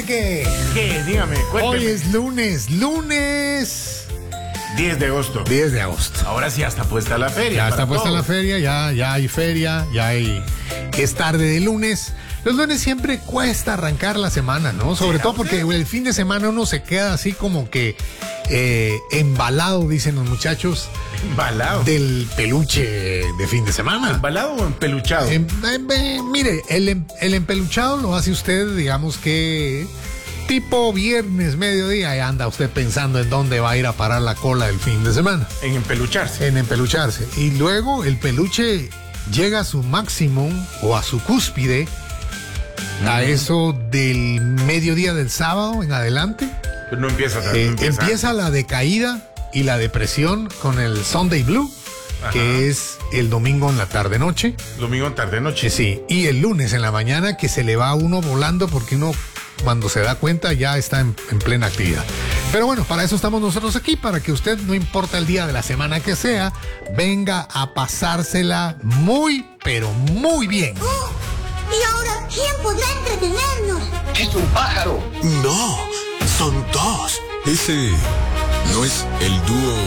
¿Sabe qué? ¿Qué? Dígame, cuénteme. Hoy es lunes 10 de agosto. 10 de agosto. Ahora sí está puesta la feria. Ya está puesta todos. la feria, ya hay feria, es tarde de lunes. Los lunes siempre cuesta arrancar la semana, ¿no? Sobre todo porque el fin de semana uno se queda así como que embalado, dicen los muchachos, ¿Embalado? del peluche de fin de semana. ¿Embalado o empeluchado? Mire, el empeluchado lo hace usted, digamos que tipo viernes, mediodía, y anda usted pensando en dónde va a ir a parar la cola el fin de semana. En empelucharse. En empelucharse. Y luego el peluche llega a su máximo o a su cúspide a eso del mediodía del sábado en adelante. Pues no empieza. Empieza la decaída y la depresión con el Sunday Blue, que es el domingo en la tarde-noche. Domingo en tarde-noche. Sí, y el lunes en la mañana que se le va a uno volando porque uno cuando se da cuenta ya está en plena actividad. Pero bueno, para eso estamos nosotros aquí, para que usted, no importa el día de la semana que sea, venga a pasársela muy, pero muy bien. ¿Y ahora quién podrá entretenernos? ¡Es un pájaro! No, son dos. Ese no es el dúo